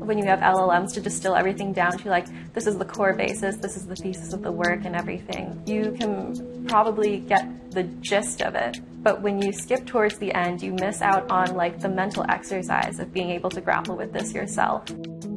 When you have LLMs to distill everything down to like, this is the core basis, this is the thesis of the work and everything, you can probably get the gist of it. But when you skip towards the end, you miss out on like the mental exercise of being able to grapple with this yourself.